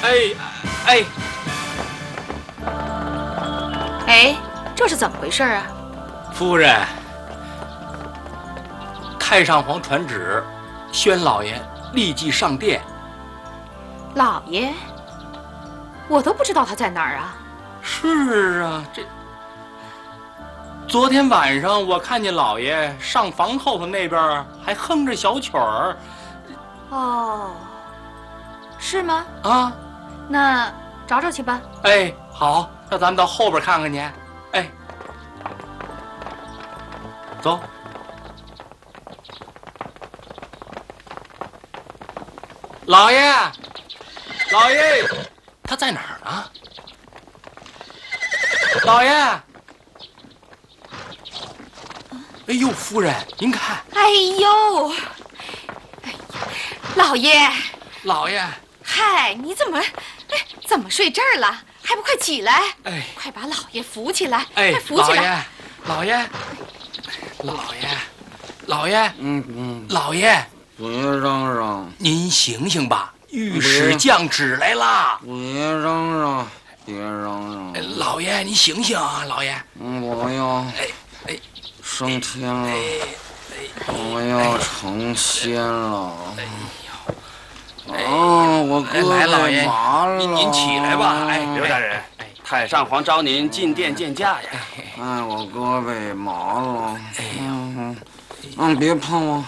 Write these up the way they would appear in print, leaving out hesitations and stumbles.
哎哎哎，这是怎么回事啊？ 夫人，太上皇传旨，宣老爷立即上殿。 老爷，我都不知道他在哪儿啊。 是啊，昨天晚上我看见老爷上房后头那边还哼着小曲儿。 哦，是吗？ 啊， 那找找去吧。 哎，好，那咱们到后边看看去。哎，走。老爷，老爷，他在哪儿呢？老爷，哎呦，夫人，您看， 哎呦，哎呀，老爷， 老爷， 嗨，你怎么睡这儿了？还不快起来！ 哎， 快把老爷扶起来！ 哎， 快扶起来！ 老爷，老爷， 别嚷嚷！ 您醒醒吧，御史降旨来了！ 别嚷嚷！别嚷嚷！ 老爷，你醒醒啊，老爷！ 我要升天了，我要成仙了！我胳来，老爷， 麻了。 您起来吧！哎， 刘大人，太上皇召您进殿见驾呀！ 我胳膊麻了。别碰我！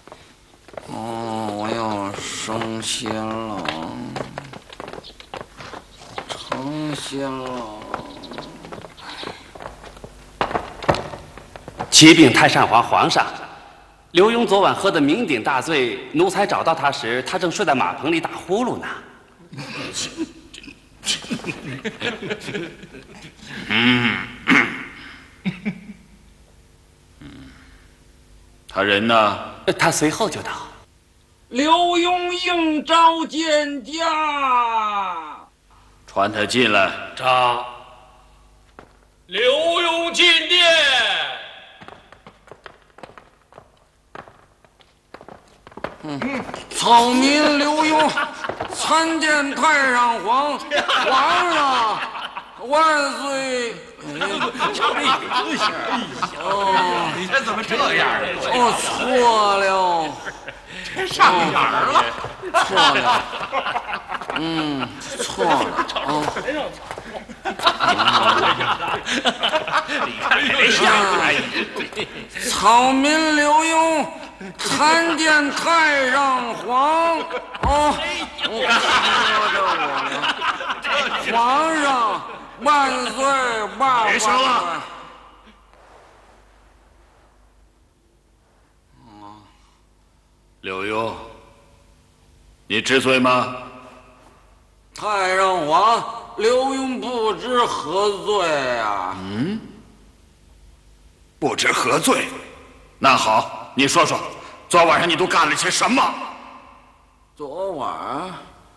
我要升仙了，成仙了。 启禀太上皇皇上，刘墉昨晚喝得酩酊大醉，奴才找到他时，他正睡在马棚里打呼噜呢。 他人呢？ 他随后就到。 刘墉应召见驾。 传他进来。 召刘墉进殿。 草民刘墉参见太上皇，皇上万岁！ 你这怎么这样啊？ 错了， 这上眼儿了， 错了，错了。草民刘墉参见太上皇。皇上万岁万岁！ 别说了。刘墉，你知罪吗？ 太上皇，刘墉不知何罪啊！ 不知何罪？那好，你说说，昨晚上你都干了些什么？ 昨晚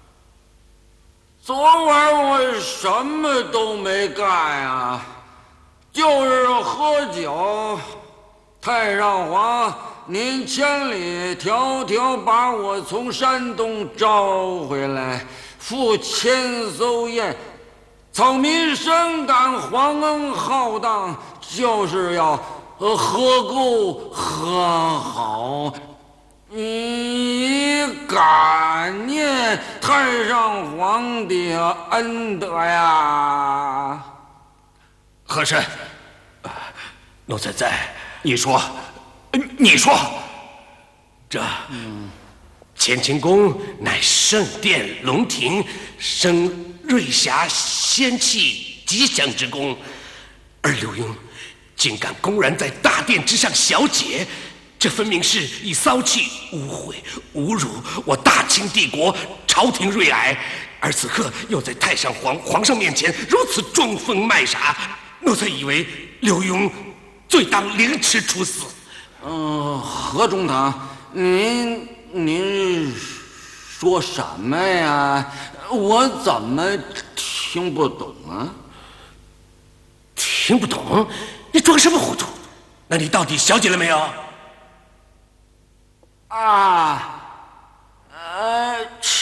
我什么都没干啊，就是喝酒。太上皇，您千里迢迢把我从山东招回来，赴千艘宴，草民深感皇恩浩荡，就是要喝够喝好。你感念太上皇的恩德呀！ 和珅，奴才在。你说， 这乾清宫乃圣殿龙庭，生瑞霞仙气吉祥之宫，而刘墉竟敢公然在大殿之上小解，这分明是以骚气污秽侮辱我大清帝国朝廷瑞霭，而此刻又在太上皇上面前如此装疯卖傻，奴才以为刘墉罪当凌迟处死。 何中堂，您说什么呀？我怎么听不懂啊？ 听不懂？你装什么糊涂？那你到底小解了没有？ 啊，